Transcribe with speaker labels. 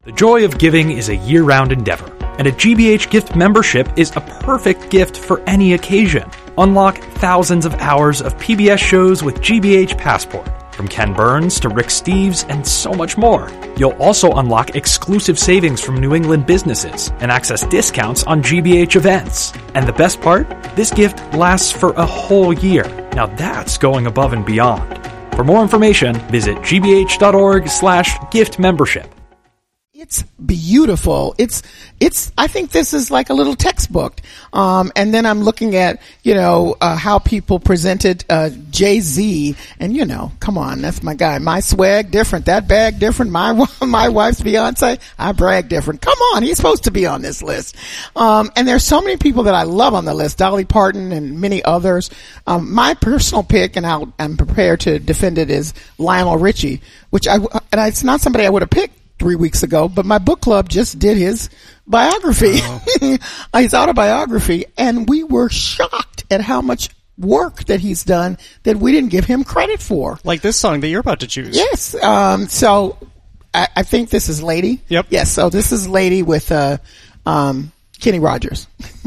Speaker 1: The joy of giving is a year-round endeavor, and a GBH gift membership is a perfect gift for any occasion. Unlock thousands of hours of PBS shows with GBH Passport, from Ken Burns to Rick Steves and so much more. You'll also unlock exclusive savings from New England businesses and access discounts on GBH events. And the best part? This gift lasts for a whole year. Now that's going above and beyond. For more information, visit gbh.org/gift membership.
Speaker 2: It's beautiful. I think this is like a little textbook. And then I'm looking at, how people presented, Jay-Z, and come on, that's my guy. My swag different, that bag different, my wife's Beyonce, I brag different. Come on, he's supposed to be on this list. And there's so many people that I love on the list, Dolly Parton and many others. My personal pick, and I'm prepared to defend it, is Lionel Richie, which it's not somebody I would have picked 3 weeks ago, but my book club just did his biography, his autobiography, and we were shocked at how much work that he's done that we didn't give him credit for.
Speaker 3: Like this song that you're about to choose.
Speaker 2: Yes. So I think this is Lady.
Speaker 3: Yep.
Speaker 2: Yes. So this is Lady with Kenny Rogers.